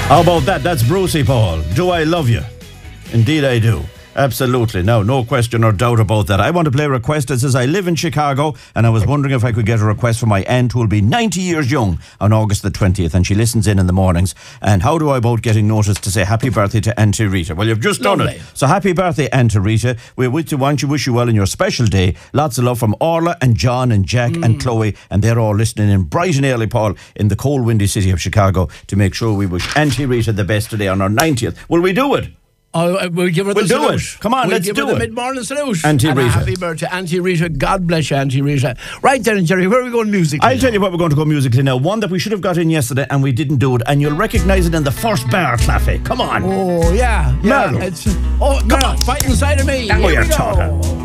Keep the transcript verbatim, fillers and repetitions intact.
How about that? That's Brucey, Paul. Do I love you? Indeed I do. Absolutely. No, no question or doubt about that. I want to play a request that says I live in Chicago and I was wondering if I could get a request for my aunt who will be ninety years young on August the twentieth, and she listens in in the mornings. And how do I about getting noticed to say happy birthday to Auntie Rita? Well, you've just Lovely. done it. So happy birthday, Auntie Rita. We want to want you, wish you well in your special day. Lots of love from Orla and John and Jack mm. and Chloe, and they're all listening in bright and early, Paul, in the cold, windy city of Chicago, to make sure we wish Auntie Rita the best today on our ninetieth. Will we do it? Oh, we'll give her we'll the do salute. It. Come on, we'll let's give do her it. the mid-morning salute. Auntie and Rita. A happy birthday, Auntie Rita. God bless you, Auntie Rita. Right then, Jerry, where are we going musically? I'll tell you what we're going to go musically now. One that we should have got in yesterday and we didn't do it, and you'll recognise it in the first bar, Claffy. Come on. Oh, yeah. yeah. Merle. It's, oh, come on, fight inside of me. That's what Here you're we go. talking.